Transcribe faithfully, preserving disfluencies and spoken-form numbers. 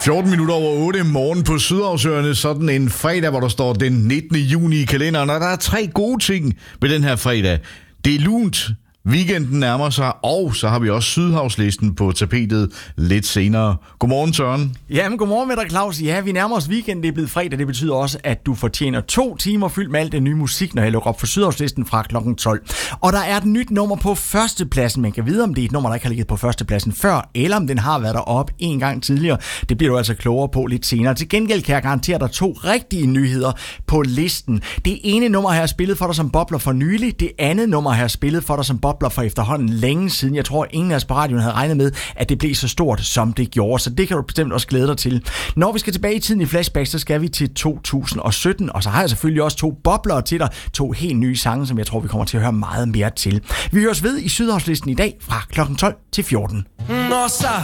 fjorten minutter over otte morgen på Sydhavsøerne, sådan en fredag, hvor der står den nittende juni i kalenderen, og der er tre gode ting ved den her fredag. Det er lunt, weekenden nærmer sig, og så har vi også Sydhavslisten på tapetet lidt senere. Godmorgen, Søren. Jamen, godmorgen med dig, Claus. Ja, vi nærmer os weekend. Det er blevet fredag. Det betyder også, at du fortjener to timer fyldt med alt den nye musik, når jeg lukker op for Sydhavslisten fra klokken tolv. Og der er et nyt nummer på førstepladsen. Man kan vide, om det er et nummer, der ikke har ligget på førstepladsen før, eller om den har været deroppe en gang tidligere. Det bliver du altså klogere på lidt senere. Til gengæld kan jeg garantere dig to rigtige nyheder på listen. Det ene nummer har jeg spillet for dig som bobler for nylig. Det andet nummer har jeg spillet for dig som bobler for efterhånden længe siden. Jeg tror, ingen af os på radioen havde regnet med, at det blev så stort, som det gjorde. Så det kan du bestemt også glæde dig til. Når vi skal tilbage i tiden i Flashback, så skal vi til to tusind og sytten. Og så har jeg selvfølgelig også to boblere til dig. To helt nye sange, som jeg tror, vi kommer til at høre meget mere til. Vi høres ved i Sydhavslisten i dag fra klokken tolv til fjorten. Nossa,